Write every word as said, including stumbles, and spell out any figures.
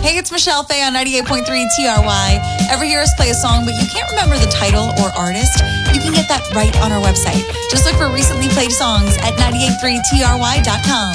Hey, it's Michelle Faye on ninety-eight point three T R Y. Ever hear us play a song, but you can't remember the title or artist? You can get that right on our website. Just look for recently played songs at nine eight three T R Y dot com.